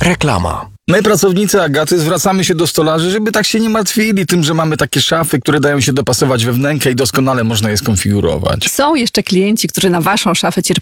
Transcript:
Reklama. My, pracownicy Agaty, zwracamy się do stolarzy, żeby tak się nie martwili tym, że mamy takie szafy, które dają się dopasować we wnękę i doskonale można je skonfigurować. Są jeszcze klienci, którzy na waszą szafę cierpliwie